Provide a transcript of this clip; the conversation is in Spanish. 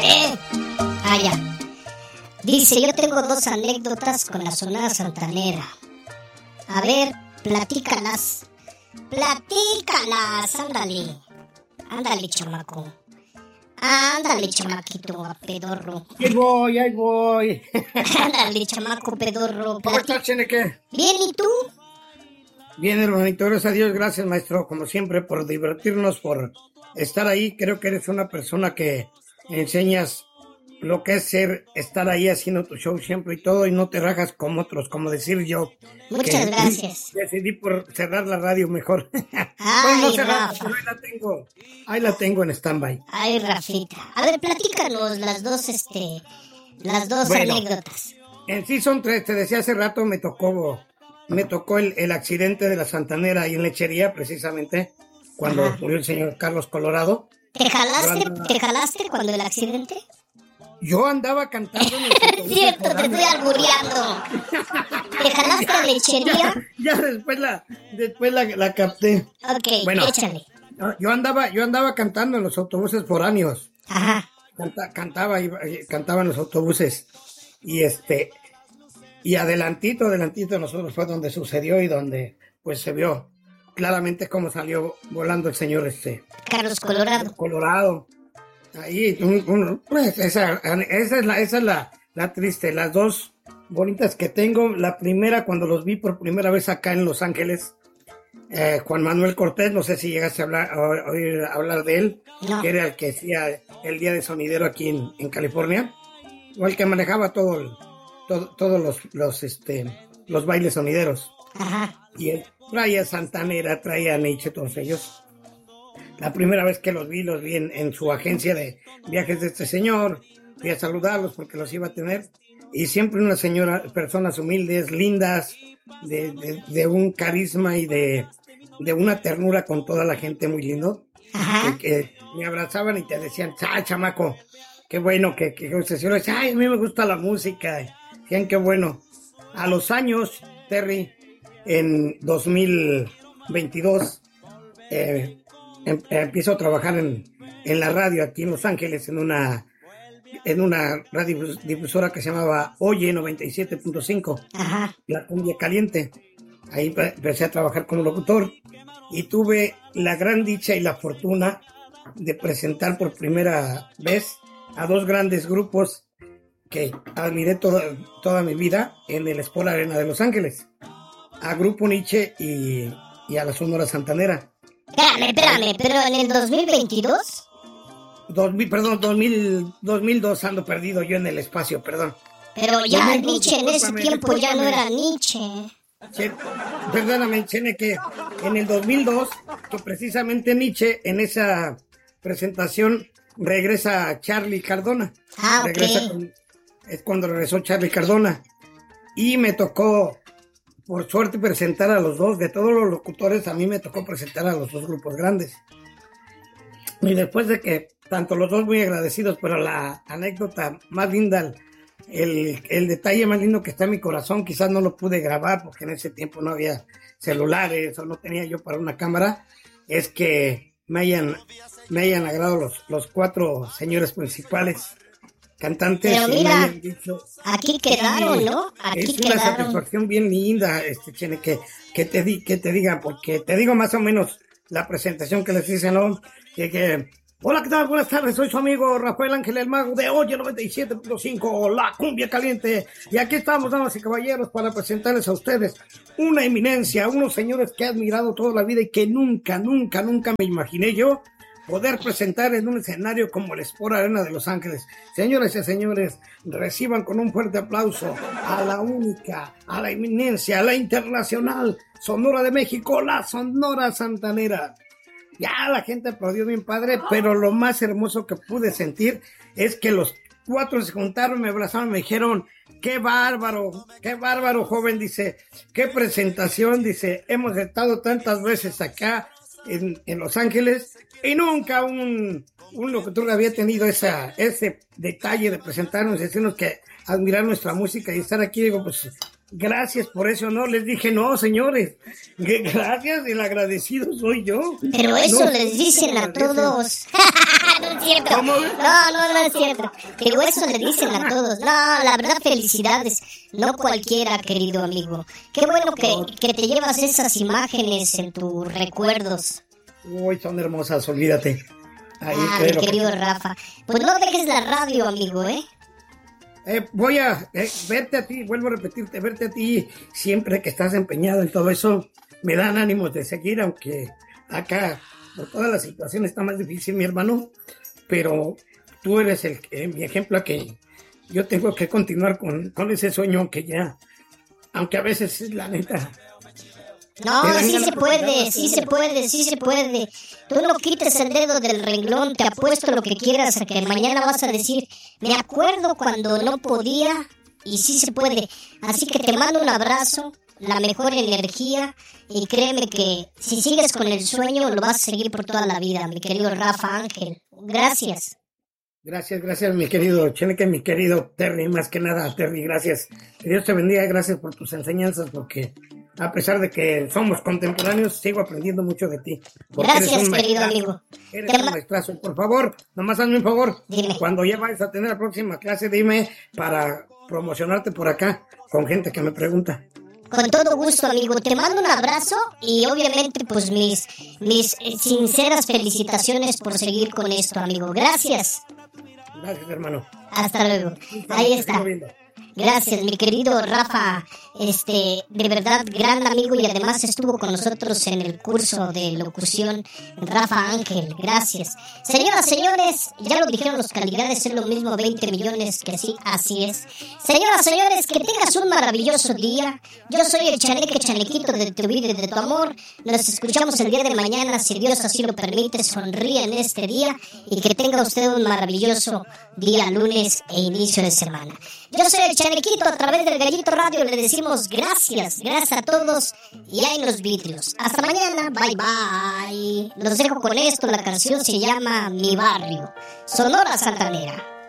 Ya. Dice, yo tengo 2 anécdotas con la Sonora Santanera. A ver, platícalas. Ándale. Ándale, chamaco. Ándale, chamaquito, a pedorro. Ahí voy. Ándale, chamaco, pedorro. ¿Cómo estás, Cheneque? Bien, ¿y tú? Bien, hermanito, gracias a Dios, gracias, maestro, como siempre, por divertirnos, por estar ahí. Creo que eres una persona que enseñas lo que es estar ahí haciendo tu show siempre y todo, y no te rajas como otros, como decir yo. Muchas gracias. Decidí por cerrar la radio mejor. Ay, no cerrar, Rafa. pero ahí la tengo en stand-by. Ay, Rafita. A ver, platícanos las dos Bueno, anécdotas. En Season 3, te decía hace rato, me tocó el accidente de la Santanera ahí en Lechería, precisamente, cuando murió el señor Carlos Colorado. ¿Te jalaste cuando el accidente? Yo andaba cantando en el Es cierto, te estoy albureando. ¿Te jalaste a Lechería? Ya después la capté. Ok, Bueno, échale. Yo andaba cantando en los autobuses foráneos. Ajá. Cantaba en los autobuses. Y adelantito de nosotros fue donde sucedió y donde pues se vio claramente cómo salió volando el señor Carlos Colorado. Ahí, pues esa es la triste. Las dos bonitas que tengo. La primera, cuando los vi por primera vez acá en Los Ángeles, Juan Manuel Cortés, no sé si llegaste a oír hablar de él, no. Que era el que hacía el día de sonidero aquí en California, o el que manejaba todos los bailes sonideros. Ajá. Y él traía Santanera, traía Nietzsche, todos ellos. La primera vez que los vi en su agencia de viajes de este señor. Fui a saludarlos porque los iba a tener. Y siempre personas humildes, lindas, de un carisma y de una ternura con toda la gente, muy lindo. Ajá. Que me abrazaban y te decían, chamaco, qué bueno que señores, a mí me gusta la música. Decían, qué bueno. A los años, Terry, en 2022, empiezo a trabajar en la radio aquí en Los Ángeles, en una radiodifusora que se llamaba Oye 97.5, La Cumbia Caliente. Ahí empecé a trabajar como locutor y tuve la gran dicha y la fortuna de presentar por primera vez a 2 grandes grupos que admiré toda mi vida en el Sport Arena de Los Ángeles, a Grupo Nietzsche y a la Sonora Santanera. Espérame, pero en el 2022... 2002, ando perdido yo en el espacio, perdón. Pero ya Nietzsche en ese tiempo ya no era Nietzsche. Perdóname, Chene, que en el 2002, que precisamente Nietzsche, en esa presentación, regresa Charlie Cardona. Ok. Es cuando regresó Charlie Cardona. Y me tocó, por suerte, presentar a los dos. De todos los locutores, a mí me tocó presentar a los 2 grupos grandes. Y después de que, tanto los dos muy agradecidos, pero la anécdota más linda, el detalle más lindo que está en mi corazón, quizás no lo pude grabar porque en ese tiempo no había celulares o no tenía yo para una cámara, es que me hayan agradado los 4 señores principales cantantes. Pero mira, y me hayan dicho, aquí quedaron, ¿no? Aquí es una quedaron. satisfacción bien linda, Chene, que te diga, porque te digo más o menos la presentación que les hice, ¿no? Que hola, ¿qué tal? Buenas tardes, soy su amigo Rafael Ángel el Mago de Oye 97.5, La Cumbia Caliente, y aquí estamos, damas y caballeros, para presentarles a ustedes una eminencia, unos señores que he admirado toda la vida y que nunca me imaginé yo poder presentar en un escenario como el Sport Arena de Los Ángeles. Señoras y señores, reciban con un fuerte aplauso a la única, a la eminencia, a la internacional Sonora de México, la Sonora Santanera. Ya la gente aplaudió bien padre, pero lo más hermoso que pude sentir es que los 4 se juntaron, me abrazaron, me dijeron, qué bárbaro, joven, dice, qué presentación, dice, hemos estado tantas veces acá en Los Ángeles y nunca un locutor había tenido ese detalle de presentarnos y decirnos que admirar nuestra música y estar aquí. Digo, pues gracias por ese honor. Les dije, no, señores, que gracias, el agradecido soy yo. Pero eso No, les dicen a todos. No es cierto. ¿Cómo? No es cierto. Pero eso le dicen a todos. No, la verdad, felicidades. No cualquiera, querido amigo. Qué bueno que te llevas esas imágenes en tus recuerdos. Uy, son hermosas, olvídate. Ahí Mi querido Rafa. Pues no dejes la radio, amigo, ¿eh? Voy a verte a ti, vuelvo a repetirte, verte a ti siempre que estás empeñado en todo eso, me dan ánimos de seguir, aunque acá por toda la situación está más difícil, mi hermano, pero tú eres mi ejemplo a que yo tengo que continuar con ese sueño que ya, aunque a veces la neta... No, sí se puede, sí se puede, sí se puede. Tú no quites el dedo del renglón, te apuesto lo que quieras, a que mañana vas a decir, me acuerdo cuando no podía, y sí se puede. Así que te mando un abrazo, la mejor energía, y créeme que si sigues con el sueño, lo vas a seguir por toda la vida, mi querido Rafa Ángel. Gracias. Gracias, mi querido Cheneque, mi querido Terry, más que nada, Terry, gracias. Que Dios te bendiga, gracias por tus enseñanzas, porque a pesar de que somos contemporáneos, sigo aprendiendo mucho de ti. Gracias, querido amigo. Eres un maestrazo. Por favor, nomás hazme un favor. Dime. Cuando ya vayas a tener la próxima clase, dime para promocionarte por acá con gente que me pregunta. Con todo gusto, amigo. Te mando un abrazo y obviamente pues mis sinceras felicitaciones por seguir con esto, amigo. Gracias. Gracias, hermano. Hasta luego. Ahí está. Gracias, mi querido Rafa, de verdad, gran amigo, y además estuvo con nosotros en el curso de locución, Rafa Ángel, gracias. Señoras, señores, ya lo dijeron los calidades, es lo mismo 20 millones que sí, así es. Señoras, señores, que tengas un maravilloso día. Yo soy el chanequito de tu vida y de tu amor. Nos escuchamos el día de mañana, si Dios así lo permite. Sonríe en este día y que tenga usted un maravilloso día lunes e inicio de semana. Yo soy el Chanequito, a través del Gallito Radio le decimos gracias a todos y ahí en los vidrios. Hasta mañana, bye bye. Los dejo con esto, la canción se llama Mi Barrio, Sonora Santanera.